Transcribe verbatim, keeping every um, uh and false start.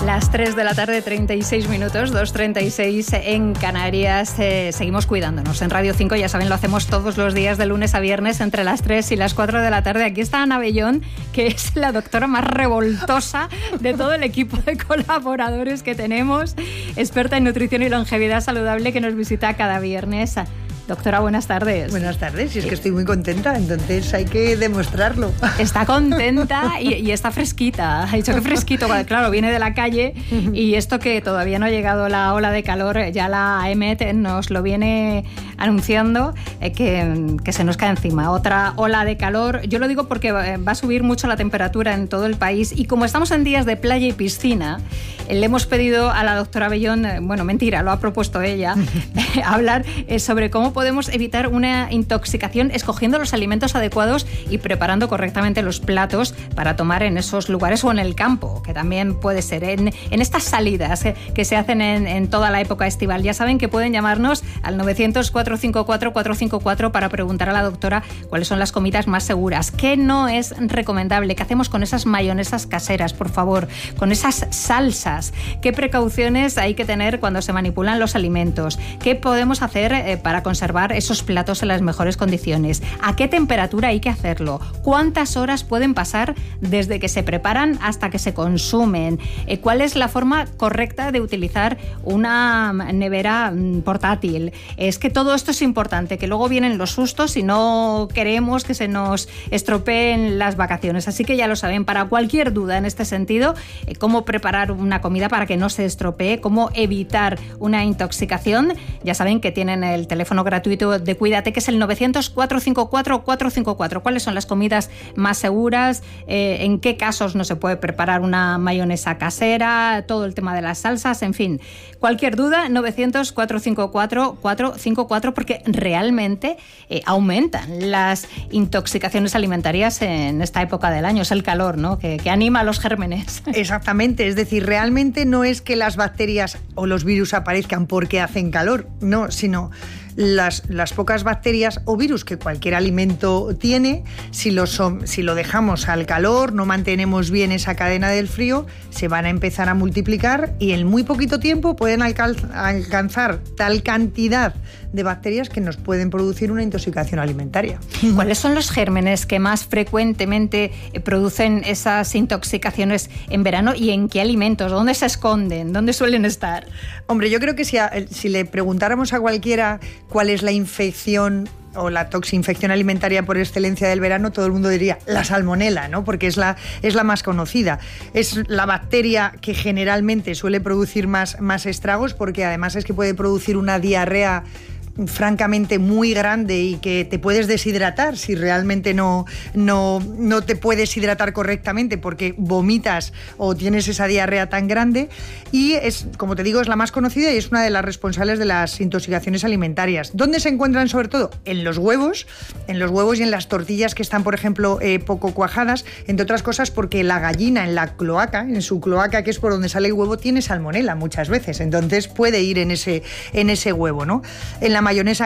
Las tres de la tarde, treinta y seis minutos, dos treinta y seis en Canarias. Eh, seguimos cuidándonos. En Radio cinco, ya saben, lo hacemos todos los días de lunes a viernes entre las tres y las cuatro de la tarde. Aquí está Ana Bellón, que es la doctora más revoltosa de todo el equipo de colaboradores que tenemos, experta en nutrición y longevidad saludable, que nos visita cada viernes. Doctora, buenas tardes. Buenas tardes, y es que estoy muy contenta, entonces hay que demostrarlo. Está contenta y, y está fresquita. Ha dicho que fresquito, claro, viene de la calle y esto que todavía no ha llegado la ola de calor, ya la E M E T nos lo viene anunciando, eh, que, que se nos cae encima. Otra ola de calor, yo lo digo porque va a subir mucho la temperatura en todo el país y como estamos en días de playa y piscina, eh, le hemos pedido a la doctora Bellón, eh, bueno, mentira, lo ha propuesto ella, eh, hablar eh, sobre cómo podemos evitar una intoxicación escogiendo los alimentos adecuados y preparando correctamente los platos para tomar en esos lugares o en el campo, que también puede ser en, en estas salidas que, que se hacen en, en toda la época estival. Ya saben que pueden llamarnos al novecientos, cuatrocientos cincuenta y cuatro, cuatrocientos cincuenta y cuatro para preguntar a la doctora cuáles son las comidas más seguras, qué no es recomendable, qué hacemos con esas mayonesas caseras, por favor, con esas salsas, qué precauciones hay que tener cuando se manipulan los alimentos, qué podemos hacer eh, para conservar esos platos en las mejores condiciones, a qué temperatura hay que hacerlo, cuántas horas pueden pasar desde que se preparan hasta que se consumen, eh, cuál es la forma correcta de utilizar una nevera portátil. Es que todo esto es importante, que luego vienen los sustos y no queremos que se nos estropeen las vacaciones. Así que ya lo saben, para cualquier duda en este sentido, eh, cómo preparar una comida para que no se estropee, cómo evitar una intoxicación, ya saben que tienen el teléfono gratuito de Cuídate, que es el novecientos, cuatrocientos cincuenta y cuatro, cuatrocientos cincuenta y cuatro. ¿Cuáles son las comidas más seguras? Eh, ¿En qué casos no se puede preparar una mayonesa casera? Todo el tema de las salsas, en fin. Cualquier duda, novecientos, cuatrocientos cincuenta y cuatro, cuatrocientos cincuenta y cuatro, porque realmente eh, aumentan las intoxicaciones alimentarias en esta época del año. Es el calor, ¿no?, que, que anima a los gérmenes. Exactamente, es decir, realmente no es que las bacterias o los virus aparezcan porque hacen calor, no, sino Las, las pocas bacterias o virus que cualquier alimento tiene, si lo, son, si lo dejamos al calor, no mantenemos bien esa cadena del frío, se van a empezar a multiplicar y en muy poquito tiempo pueden alcal- alcanzar tal cantidad de bacterias que nos pueden producir una intoxicación alimentaria. ¿Cuáles son los gérmenes que más frecuentemente producen esas intoxicaciones en verano y en qué alimentos? ¿Dónde se esconden? ¿Dónde suelen estar? Hombre, yo creo que si, a, si le preguntáramos a cualquiera cuál es la infección o la toxinfección alimentaria por excelencia del verano, todo el mundo diría la salmonela, ¿no? Porque es la, es la más conocida. Es la bacteria que generalmente suele producir más, más estragos, porque además es que puede producir una diarrea francamente muy grande y que te puedes deshidratar si realmente no, no, no te puedes hidratar correctamente porque vomitas o tienes esa diarrea tan grande, y es, como te digo, es la más conocida y es una de las responsables de las intoxicaciones alimentarias. ¿Dónde se encuentran sobre todo? En los huevos, en los huevos y en las tortillas que están, por ejemplo, eh, poco cuajadas, entre otras cosas porque la gallina en la cloaca, en su cloaca, que es por donde sale el huevo, tiene salmonela muchas veces, entonces puede ir en ese, en ese huevo, ¿no? En la mayonesa